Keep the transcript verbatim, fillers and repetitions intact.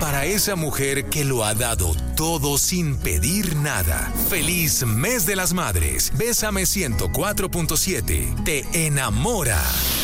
Para esa mujer que lo ha dado todo sin pedir nada. Feliz Mes de las Madres. Bésame ciento cuatro punto siete. Te enamora.